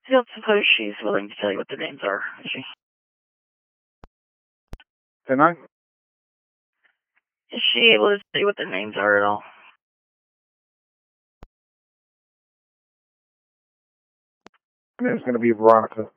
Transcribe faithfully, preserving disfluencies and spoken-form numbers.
I don't suppose she's willing to tell you what the names are, is she? Can I? Is she able to say what the names are at all? I think it's going to be Veronica.